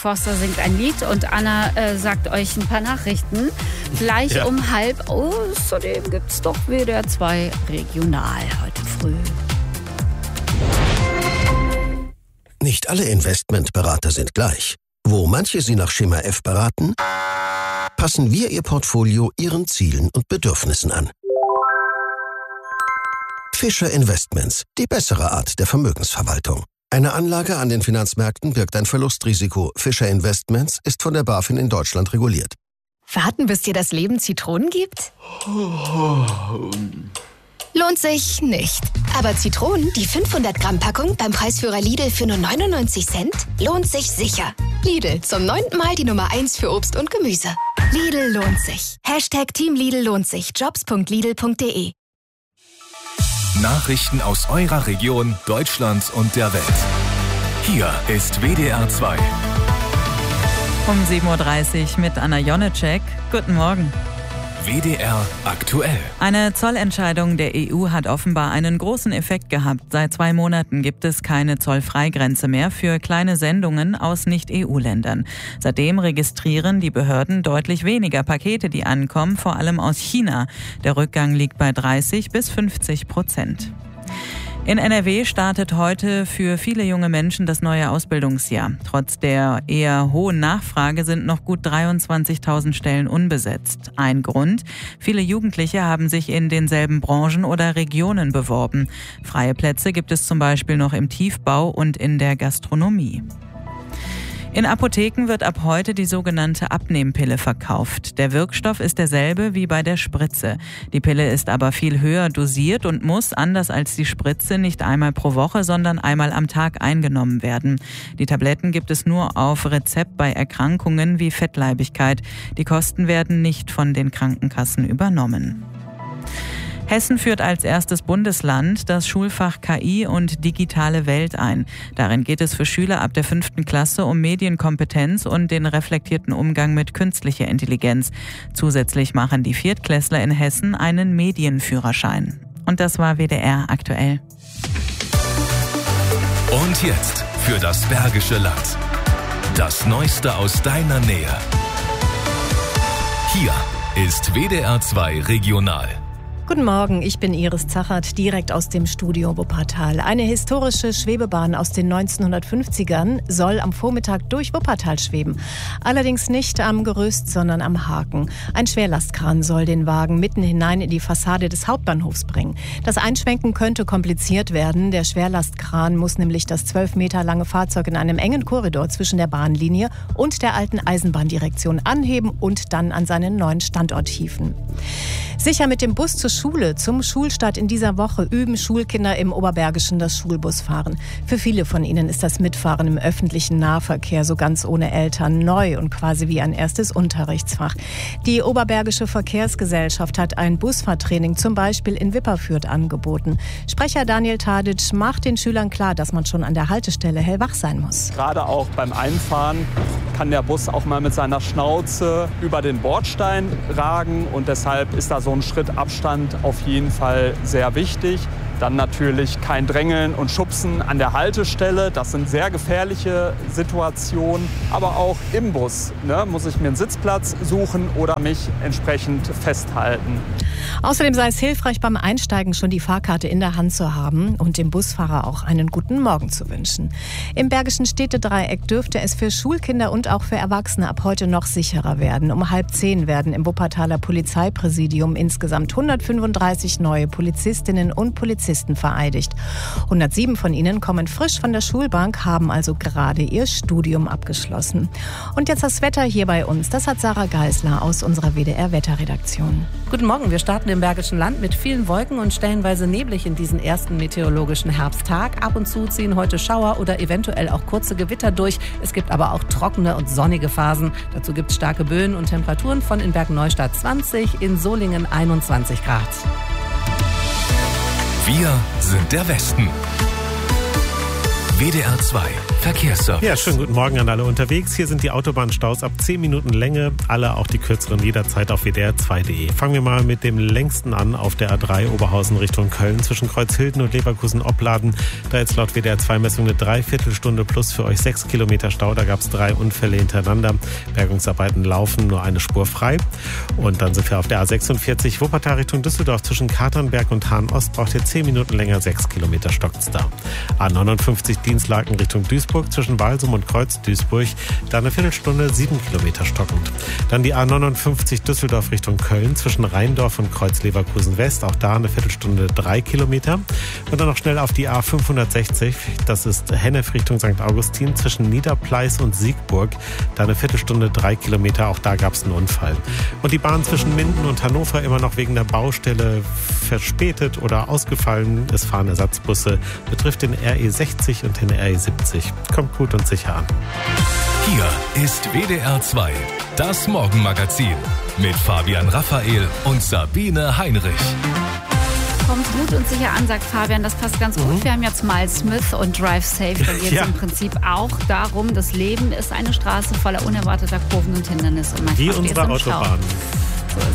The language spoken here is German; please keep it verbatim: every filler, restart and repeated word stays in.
Forster singt ein Lied und Anna äh, sagt euch ein paar Nachrichten. Gleich ja. um halb. Außerdem gibt es doch W D R zwei Regional heute früh. Nicht alle Investmentberater sind gleich. Wo manche Sie nach Schema F beraten, passen wir Ihr Portfolio Ihren Zielen und Bedürfnissen an. Fischer Investments, die bessere Art der Vermögensverwaltung. Eine Anlage an den Finanzmärkten birgt ein Verlustrisiko. Fischer Investments ist von der BaFin in Deutschland reguliert. Warten, bis dir das Leben Zitronen gibt? Lohnt sich nicht. Aber Zitronen, die fünfhundert Gramm Packung beim Preisführer Lidl für nur neunundneunzig Cent, lohnt sich sicher. Lidl, zum neunten Mal die Nummer eins für Obst und Gemüse. Lidl lohnt sich. Hashtag Team Lidl lohnt sich. Jobs punkt lidl punkt de. Nachrichten aus eurer Region, Deutschlands und der Welt. Hier ist W D R zwei. Um sieben Uhr dreißig mit Anna Jonecek. Guten Morgen. W D R aktuell. Eine Zollentscheidung der E U hat offenbar einen großen Effekt gehabt. Seit zwei Monaten gibt es keine Zollfreigrenze mehr für kleine Sendungen aus Nicht-E U-Ländern. Seitdem registrieren die Behörden deutlich weniger Pakete, die ankommen, vor allem aus China. Der Rückgang liegt bei dreißig bis fünfzig Prozent. In N R W startet heute für viele junge Menschen das neue Ausbildungsjahr. Trotz der eher hohen Nachfrage sind noch gut dreiundzwanzigtausend Stellen unbesetzt. Ein Grund: viele Jugendliche haben sich in denselben Branchen oder Regionen beworben. Freie Plätze gibt es zum Beispiel noch im Tiefbau und in der Gastronomie. In Apotheken wird ab heute die sogenannte Abnehmpille verkauft. Der Wirkstoff ist derselbe wie bei der Spritze. Die Pille ist aber viel höher dosiert und muss, anders als die Spritze, nicht einmal pro Woche, sondern einmal am Tag eingenommen werden. Die Tabletten gibt es nur auf Rezept bei Erkrankungen wie Fettleibigkeit. Die Kosten werden nicht von den Krankenkassen übernommen. Hessen führt als erstes Bundesland das Schulfach K I und digitale Welt ein. Darin geht es für Schüler ab der fünften Klasse um Medienkompetenz und den reflektierten Umgang mit künstlicher Intelligenz. Zusätzlich machen die Viertklässler in Hessen einen Medienführerschein. Und das war W D R aktuell. Und jetzt für das Bergische Land. Das Neueste aus deiner Nähe. Hier ist W D R zwei Regional. Guten Morgen, ich bin Iris Zachert, direkt aus dem Studio Wuppertal. Eine historische Schwebebahn aus den neunzehnhundertfünfzigern soll am Vormittag durch Wuppertal schweben. Allerdings nicht am Gerüst, sondern am Haken. Ein Schwerlastkran soll den Wagen mitten hinein in die Fassade des Hauptbahnhofs bringen. Das Einschwenken könnte kompliziert werden. Der Schwerlastkran muss nämlich das zwölf Meter lange Fahrzeug in einem engen Korridor zwischen der Bahnlinie und der alten Eisenbahndirektion anheben und dann an seinen neuen Standort hieven. Sicher mit dem Bus zur Schule. Zum Schulstart in dieser Woche üben Schulkinder im Oberbergischen das Schulbusfahren. Für viele von ihnen ist das Mitfahren im öffentlichen Nahverkehr so ganz ohne Eltern neu und quasi wie ein erstes Unterrichtsfach. Die Oberbergische Verkehrsgesellschaft hat ein Busfahrtraining zum Beispiel in Wipperfürth angeboten. Sprecher Daniel Tadic macht den Schülern klar, dass man schon an der Haltestelle hellwach sein muss. Gerade auch beim Einfahren kann der Bus auch mal mit seiner Schnauze über den Bordstein ragen und deshalb ist da so ein Schritt Abstand auf jeden Fall sehr wichtig. Dann natürlich kein Drängeln und Schubsen an der Haltestelle. Das sind sehr gefährliche Situationen. Aber auch im Bus ne, muss ich mir einen Sitzplatz suchen oder mich entsprechend festhalten. Außerdem sei es hilfreich, beim Einsteigen schon die Fahrkarte in der Hand zu haben und dem Busfahrer auch einen guten Morgen zu wünschen. Im Bergischen Städtedreieck dürfte es für Schulkinder und auch für Erwachsene ab heute noch sicherer werden. Um halb zehn werden im Wuppertaler Polizeipräsidium insgesamt hundertfünfunddreißig neue Polizistinnen und Polizisten vereidigt. hundertsieben von ihnen kommen frisch von der Schulbank, haben also gerade ihr Studium abgeschlossen. Und jetzt das Wetter hier bei uns. Das hat Sarah Geisler aus unserer W D R-Wetterredaktion. Guten Morgen, wir starten im Bergischen Land mit vielen Wolken und stellenweise neblig in diesen ersten meteorologischen Herbsttag. Ab und zu ziehen heute Schauer oder eventuell auch kurze Gewitter durch. Es gibt aber auch trockene und sonnige Phasen. Dazu gibt es starke Böen und Temperaturen von in Bergneustadt zwanzig, in Solingen einundzwanzig Grad. Wir sind der Westen. W D R zwei Verkehrsservice. Ja, schönen guten Morgen an alle unterwegs. Hier sind die Autobahnstaus ab zehn Minuten Länge. Alle, auch die kürzeren, jederzeit auf w d r zwei punkt d e. Fangen wir mal mit dem längsten an auf der A drei Oberhausen Richtung Köln zwischen Kreuzhilden und Leverkusen-Opladen. Da jetzt laut W D R zwei Messung eine Dreiviertelstunde plus für euch sechs Kilometer Stau. Da gab es drei Unfälle hintereinander. Bergungsarbeiten laufen, nur eine Spur frei. Und dann sind wir auf der A sechsundvierzig Wuppertal Richtung Düsseldorf zwischen Katernberg und Hahn-Ost. Braucht ihr zehn Minuten länger, sechs Kilometer stockt's da. A neunundfünfzig Dienstlaken Richtung Duisburg zwischen Walsum und Kreuz-Duisburg, da eine Viertelstunde, sieben Kilometer stockend. Dann die A neunundfünfzig Düsseldorf Richtung Köln zwischen Rheindorf und Kreuz-Leverkusen-West, auch da eine Viertelstunde, drei Kilometer. Und dann noch schnell auf die A fünfhundertsechzig, das ist Hennef Richtung Sankt Augustin zwischen Niederpleis und Siegburg, da eine Viertelstunde, drei Kilometer, auch da gab es einen Unfall. Und die Bahn zwischen Minden und Hannover immer noch wegen der Baustelle verspätet oder ausgefallen. Es fahren Ersatzbusse, betrifft den R E sechzig und den R E siebzig. Kommt gut und sicher an. Hier ist W D R zwei, das Morgenmagazin mit Fabian Raphael und Sabine Heinrich. Kommt gut und sicher an, sagt Fabian. Das passt ganz gut. Mhm. Wir haben jetzt Miles Smith und Drive Safe. Da geht es ja im Prinzip auch darum, das Leben ist eine Straße voller unerwarteter Kurven und Hindernisse. Und wie unsere Autobahn.